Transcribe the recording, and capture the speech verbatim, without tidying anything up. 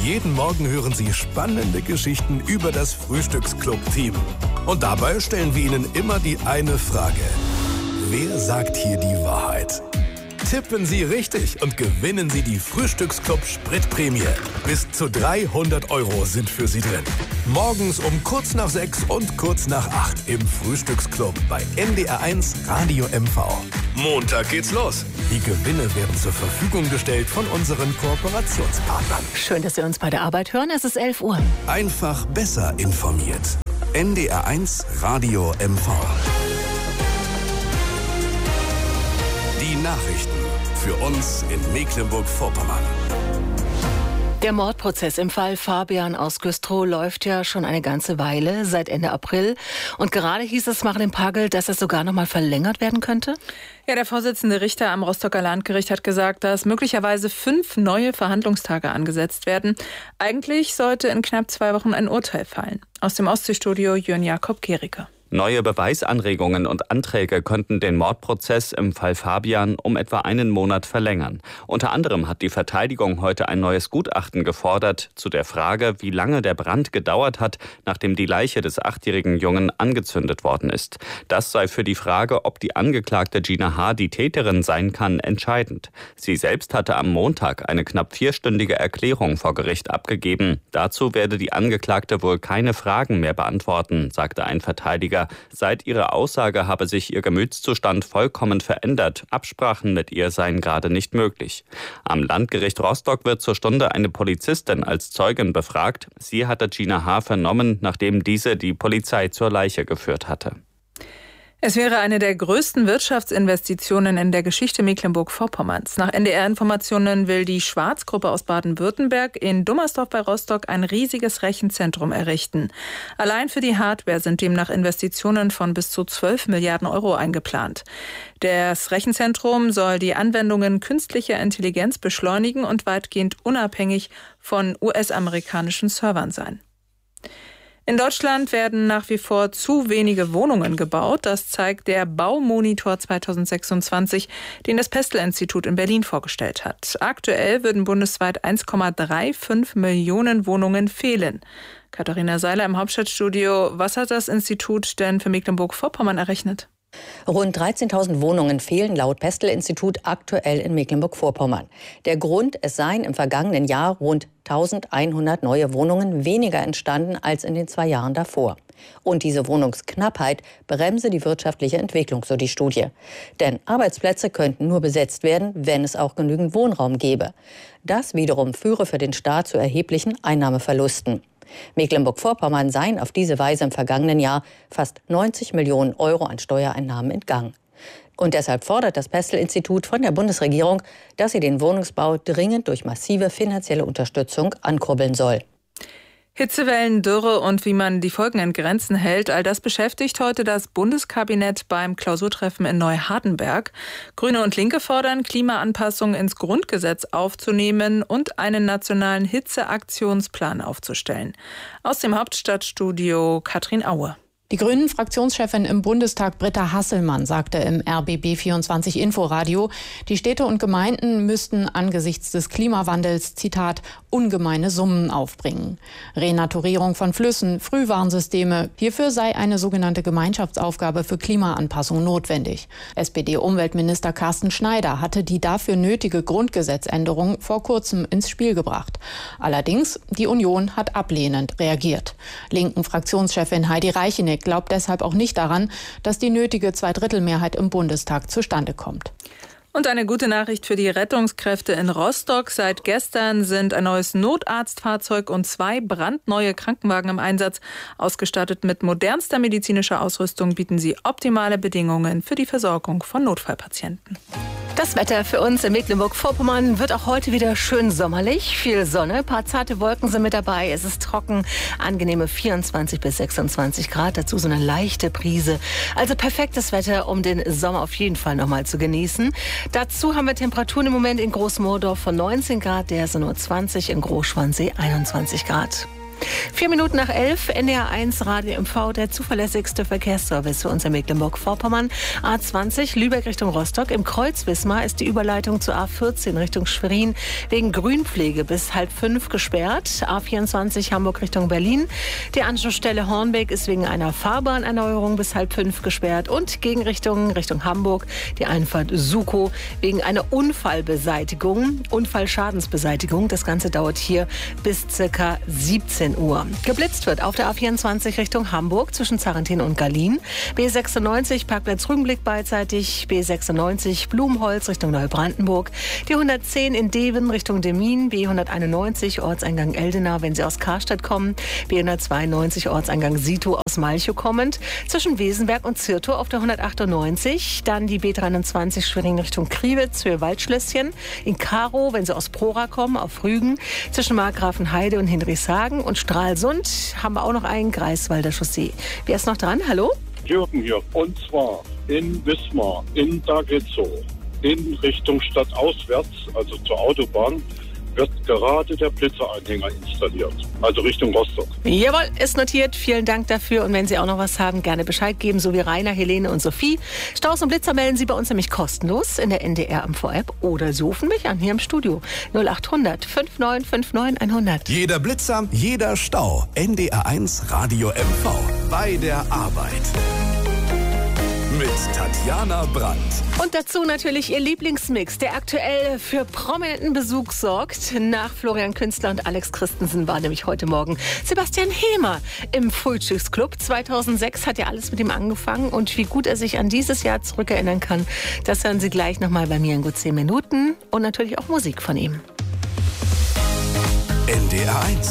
Jeden Morgen hören Sie spannende Geschichten über das Frühstücksclub-Team. Und dabei stellen wir Ihnen immer die eine Frage. Wer sagt hier die Wahrheit? Tippen Sie richtig und gewinnen Sie die Frühstücksclub Spritprämie. Bis zu dreihundert Euro sind für Sie drin. Morgens um kurz nach sechs und kurz nach acht im Frühstücksclub bei N D R eins Radio M V. Montag geht's los. Die Gewinne werden zur Verfügung gestellt von unseren Kooperationspartnern. Schön, dass Sie uns bei der Arbeit hören. Es ist elf Uhr. Einfach besser informiert. N D R eins Radio M V. Die Nachrichten für uns in Mecklenburg-Vorpommern. Der Mordprozess im Fall Fabian aus Güstrow läuft ja schon eine ganze Weile, seit Ende April. Und gerade hieß es, Marlene Pagel, dass es sogar noch mal verlängert werden könnte? Ja, der Vorsitzende Richter am Rostocker Landgericht hat gesagt, dass möglicherweise fünf neue Verhandlungstage angesetzt werden. Eigentlich sollte in knapp zwei Wochen ein Urteil fallen. Aus dem Ostseestudio Jörn Jakob Gericke. Neue Beweisanregungen und Anträge könnten den Mordprozess im Fall Fabian um etwa einen Monat verlängern. Unter anderem hat die Verteidigung heute ein neues Gutachten gefordert zu der Frage, wie lange der Brand gedauert hat, nachdem die Leiche des achtjährigen Jungen angezündet worden ist. Das sei für die Frage, ob die Angeklagte Gina H. die Täterin sein kann, entscheidend. Sie selbst hatte am Montag eine knapp vierstündige Erklärung vor Gericht abgegeben. Dazu werde die Angeklagte wohl keine Fragen mehr beantworten, sagte ein Verteidiger. Seit ihrer Aussage habe sich ihr Gemütszustand vollkommen verändert. Absprachen mit ihr seien gerade nicht möglich. Am Landgericht Rostock wird zur Stunde eine Polizistin als Zeugin befragt. Sie hatte Gina H. vernommen, nachdem diese die Polizei zur Leiche geführt hatte. Es wäre eine der größten Wirtschaftsinvestitionen in der Geschichte Mecklenburg-Vorpommerns. Nach N D R-Informationen will die Schwarz-Gruppe aus Baden-Württemberg in Dummersdorf bei Rostock ein riesiges Rechenzentrum errichten. Allein für die Hardware sind demnach Investitionen von bis zu zwölf Milliarden Euro eingeplant. Das Rechenzentrum soll die Anwendungen künstlicher Intelligenz beschleunigen und weitgehend unabhängig von U S-amerikanischen Servern sein. In Deutschland werden nach wie vor zu wenige Wohnungen gebaut. Das zeigt der Baumonitor zweitausendsechsundzwanzig, den das Pestel-Institut in Berlin vorgestellt hat. Aktuell würden bundesweit eins Komma fünfunddreißig Millionen Wohnungen fehlen. Katharina Seiler im Hauptstadtstudio. Was hat das Institut denn für Mecklenburg-Vorpommern errechnet? Rund dreizehntausend Wohnungen fehlen laut Pestel-Institut aktuell in Mecklenburg-Vorpommern. Der Grund, es seien im vergangenen Jahr rund eintausendeinhundert neue Wohnungen weniger entstanden als in den zwei Jahren davor. Und diese Wohnungsknappheit bremse die wirtschaftliche Entwicklung, so die Studie. Denn Arbeitsplätze könnten nur besetzt werden, wenn es auch genügend Wohnraum gäbe. Das wiederum führe für den Staat zu erheblichen Einnahmeverlusten. Mecklenburg-Vorpommern seien auf diese Weise im vergangenen Jahr fast neunzig Millionen Euro an Steuereinnahmen entgangen. Und deshalb fordert das Pestel-Institut von der Bundesregierung, dass sie den Wohnungsbau dringend durch massive finanzielle Unterstützung ankurbeln soll. Hitzewellen, Dürre und wie man die Folgen in Grenzen hält, all das beschäftigt heute das Bundeskabinett beim Klausurtreffen in Neuhardenberg. Grüne und Linke fordern, Klimaanpassungen ins Grundgesetz aufzunehmen und einen nationalen Hitzeaktionsplan aufzustellen. Aus dem Hauptstadtstudio Katrin Aue. Die Grünen-Fraktionschefin im Bundestag Britta Hasselmann sagte im R B B vierundzwanzig Inforadio, die Städte und Gemeinden müssten angesichts des Klimawandels, Zitat, ungemeine Summen aufbringen. Renaturierung von Flüssen, Frühwarnsysteme, hierfür sei eine sogenannte Gemeinschaftsaufgabe für Klimaanpassung notwendig. S P D-Umweltminister Carsten Schneider hatte die dafür nötige Grundgesetzänderung vor kurzem ins Spiel gebracht. Allerdings, die Union hat ablehnend reagiert. Linken Fraktionschefin Heidi Reicheneck glaubt deshalb auch nicht daran, dass die nötige Zweidrittelmehrheit im Bundestag zustande kommt. Und eine gute Nachricht für die Rettungskräfte in Rostock. Seit gestern sind ein neues Notarztfahrzeug und zwei brandneue Krankenwagen im Einsatz. Ausgestattet mit modernster medizinischer Ausrüstung bieten sie optimale Bedingungen für die Versorgung von Notfallpatienten. Das Wetter für uns in Mecklenburg-Vorpommern wird auch heute wieder schön sommerlich. Viel Sonne, ein paar zarte Wolken sind mit dabei. Es ist trocken, angenehme vierundzwanzig bis sechsundzwanzig Grad. Dazu so eine leichte Brise. Also perfektes Wetter, um den Sommer auf jeden Fall noch mal zu genießen. Dazu haben wir Temperaturen im Moment in Großmoordorf von neunzehn Grad, der ist nur zwanzig, in Großschwansee einundzwanzig Grad. Vier Minuten nach elf, N D R eins Radio M V, der zuverlässigste Verkehrsservice für uns in Mecklenburg-Vorpommern. A zwanzig, Lübeck Richtung Rostock. Im Kreuz Wismar ist die Überleitung zur A vierzehn Richtung Schwerin wegen Grünpflege bis halb fünf gesperrt. A vierundzwanzig, Hamburg Richtung Berlin. Die Anschlussstelle Hornbeck ist wegen einer Fahrbahnerneuerung bis halb fünf gesperrt. Und Gegenrichtung Richtung Hamburg die Einfahrt Sukow wegen einer Unfallbeseitigung, Unfallschadensbeseitigung. Das Ganze dauert hier bis circa siebzehn Uhr. Geblitzt wird auf der A vierundzwanzig Richtung Hamburg zwischen Zarrentin und Gallien. B sechsundneunzig, Parkplatz Rügenblick beidseitig. B sechsundneunzig, Blumenholz Richtung Neubrandenburg. Die hundertzehn in Deven Richtung Demmin. B hunderteinundneunzig, Ortseingang Eldenau, wenn Sie aus Karstadt kommen. B hundertzweiundneunzig, Ortseingang Sito aus Malchow kommend. Zwischen Wesenberg und Zirtow auf der hundertachtundneunzig. Dann die B dreiundzwanzig Schwerin Richtung Kriwitz für Waldschlösschen. In Karow, wenn Sie aus Prora kommen, auf Rügen. Zwischen Markgrafenheide und Hinrichshagen. Und Stralsund haben wir auch noch einen, Greifswalder Chaussee. Wer ist noch dran? Hallo? Jürgen hier. Und zwar in Wismar, in Dagitzow, in Richtung Stadt auswärts, also zur Autobahn, wird gerade der Blitzeranhänger installiert. Also Richtung Rostock. Jawohl, ist notiert. Vielen Dank dafür. Und wenn Sie auch noch was haben, gerne Bescheid geben, so wie Rainer, Helene und Sophie. Staus und Blitzer melden Sie bei uns nämlich kostenlos in der N D R M V-App oder Sie rufen mich an hier im Studio. null achthundert neunundfünfzig neunundfünfzig hundert. Jeder Blitzer, jeder Stau. N D R eins Radio M V. Bei der Arbeit. Mit Tatjana Brandt. Und dazu natürlich Ihr Lieblingsmix, der aktuell für prominenten Besuch sorgt. Nach Florian Künstler und Alex Christensen war nämlich heute Morgen Sebastian Hemer im Frühstücksclub. zweitausendsechs hat ja alles mit ihm angefangen. Und wie gut er sich an dieses Jahr zurückerinnern kann, das hören Sie gleich nochmal bei mir in gut zehn Minuten. Und natürlich auch Musik von ihm. N D R eins